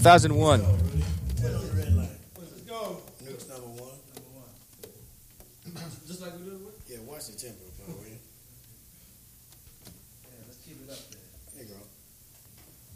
2001. Let's go. Nukes number one. Just like we did with. Yeah, watch the tempo, bro.